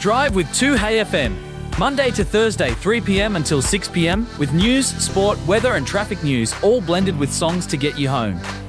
Drive with 2Hey FM. Monday to Thursday, 3 p.m. until 6 p.m. with news, sport, weather and traffic news all blended with songs to get you home.